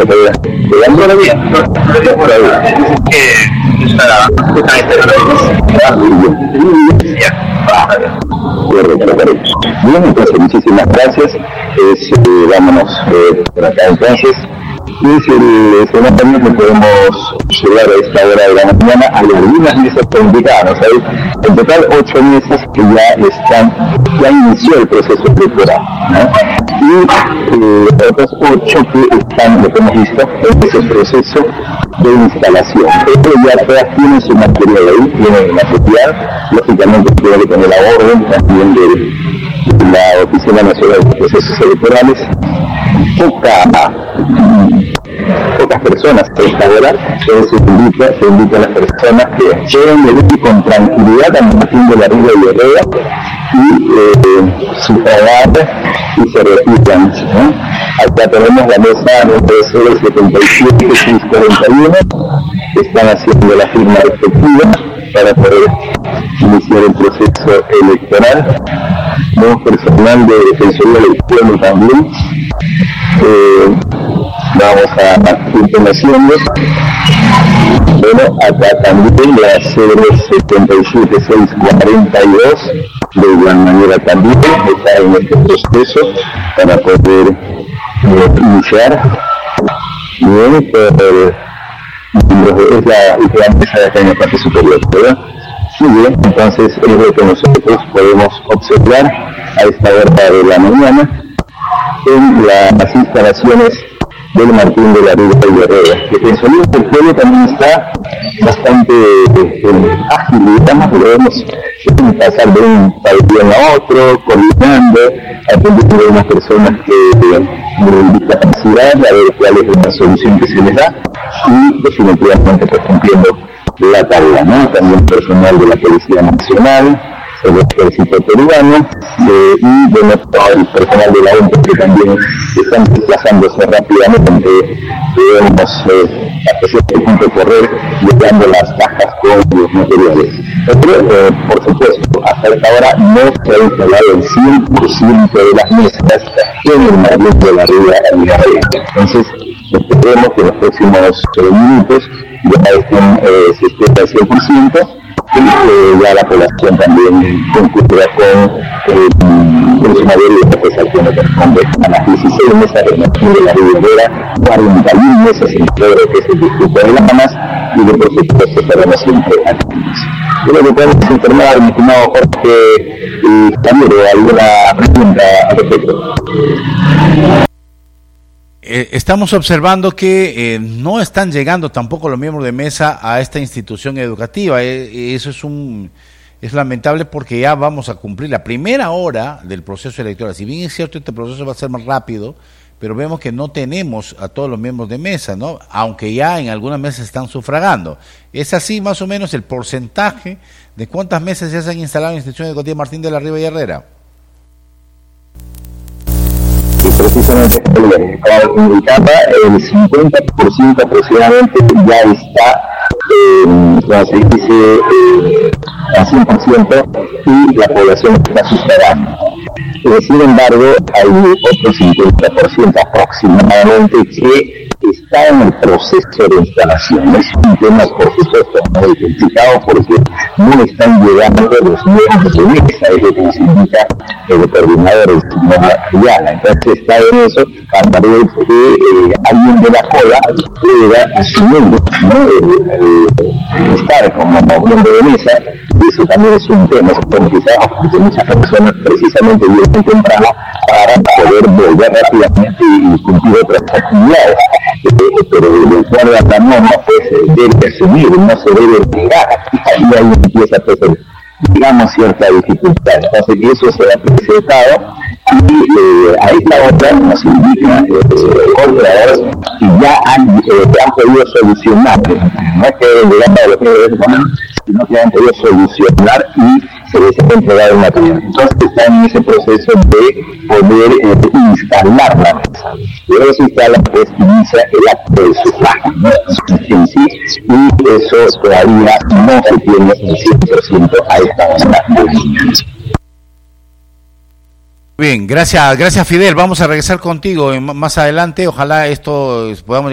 Todo bien, por ahí. Correcto. Bien, entonces muchísimas gracias. Vámonos por acá entonces. Y si el señor también que podemos llegar a esta hora de la mañana a algunas mesas indicadas, ¿sabes? En total 8 mesas que ya inició el proceso electoral, ¿no? Y otras 8 que están, lo que hemos visto, en ese proceso de instalación. Esto ya todas tienen su material ahí, tienen material, lógicamente tiene que tener la orden también de la Oficina Nacional de Procesos Electorales. Pocas personas a esta hora, se invita a las personas que pueden venir con tranquilidad a Martín de la Riva y Herrera y sufragar y se retiran, ¿no? Acá tenemos la mesa número 077 641, están haciendo la firma respectiva para poder iniciar el proceso electoral. Tenemos personal de Defensoría del Pueblo también. Vamos a ir conociendo. Bueno, acá también la 077642 de igual manera también está en este proceso para poder iniciar. Bien, es la mesa de acá en la parte superior, ¿verdad? Muy bien, entonces es lo que nosotros podemos observar a esta hora de la mañana en las instalaciones del Martín de la Riva y Herrera. Que Defensoría del Pueblo también está bastante ágil, digamos, podemos pasar de un país a otro, coordinando, atendiendo a unas personas con discapacidad, a ver cuál es la solución que se les da, y definitivamente pues cumpliendo la tarea, ¿no? También personal de la Policía Nacional, el Ejército Peruano, y bueno, todo el personal de la ONU que también están desplazándose rápidamente, podemos hasta cierto punto correr llevando las cajas con los materiales. Pero, por supuesto, hasta esta hora no se ha instalado el 100% de las mesas en el Martín de la Riva y Herrera. Entonces, esperemos que en los próximos minutos ya se esté al 100%, y ya la población también concurrirá con su mayoría de prestación que corresponde a las 16 mesas de Martín de la Riva y Herrera, 40.000 mesas en todo lo que es el distrito de Lamas, y de por supuesto estaremos siempre atentos. Yo creo que podemos informar, mi estimado Jorge Camilo, alguna pregunta al respecto. Estamos observando que no están llegando tampoco los miembros de mesa a esta institución educativa. Eso es lamentable porque ya vamos a cumplir la primera hora del proceso electoral. Si bien es cierto, este proceso va a ser más rápido, pero vemos que no tenemos a todos los miembros de mesa, ¿no? Aunque ya en algunas mesas están sufragando. ¿Es así más o menos el porcentaje de cuántas mesas ya se han instalado en la institución educativa Martín de la Riva y Herrera? Precisamente como indicaba, el 50% aproximadamente ya está, como se dice, al 100%, y la población está sufragando. Sin embargo, hay otro 50% aproximadamente que está en el proceso de instalación. Es un tema, por supuesto, muy complicado porque no están llegando los miembros de mesa, es lo que nos indica el coordinador, el señor Ayala. Entonces está en eso, a través de alguien de la cola pueda asumiendo, ¿no? Estar como miembro de mesa. Eso también es un tema, quizás porque muchas personas precisamente vienen temprano para poder volver rápidamente y cumplir otras actividades. Pero de acuerdo a la norma, pues debe asumir, no se debe negar, y ahí empieza pues, digamos, cierta dificultad. Entonces eso se ha presentado y a esta hora nos indica coordinadores que ya han podido solucionar, no es que llegando a lo que debe poner, sino que han podido solucionar y se les ha entregado el material. Entonces están en ese proceso de poder instalar la mesa. Luego se instala, pues inicia el acto de sufragio, ¿no? En sí, y eso todavía no se tiene el 100% a esta hora de la mañana. Bien, gracias Fidel. Vamos a regresar contigo más adelante. Ojalá esto podamos